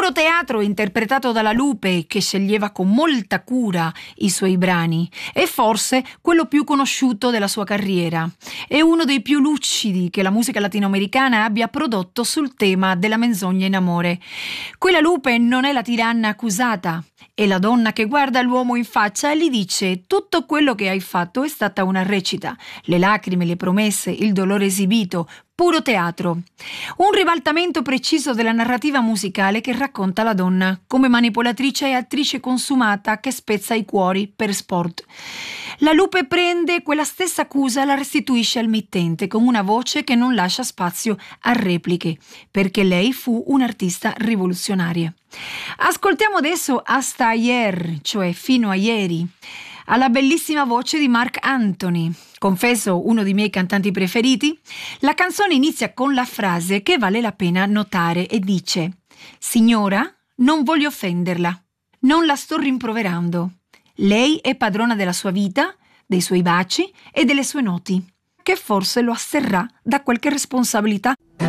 Puro teatro interpretato dalla Lupe, che sceglieva con molta cura i suoi brani. È forse quello più conosciuto della sua carriera. È uno dei più lucidi che la musica latinoamericana abbia prodotto sul tema della menzogna in amore. Qui la Lupe non è la tiranna accusata, è la donna che guarda l'uomo in faccia e gli dice: tutto quello che hai fatto è stata una recita, le lacrime, le promesse, il dolore esibito, puro teatro. Un ribaltamento preciso della narrativa musicale che racconta la donna come manipolatrice e attrice consumata che spezza i cuori per sport. La Lupe prende quella stessa accusa e la restituisce al mittente con una voce che non lascia spazio a repliche, perché lei fu un'artista rivoluzionaria. Ascoltiamo adesso Hasta Ayer, cioè fino a ieri, alla bellissima voce di Marc Anthony. Confesso, uno dei miei cantanti preferiti. La canzone inizia con la frase che vale la pena notare e dice: «Signora, non voglio offenderla, non la sto rimproverando. Lei è padrona della sua vita, dei suoi baci e delle sue noti, che forse lo asterrà da qualche responsabilità».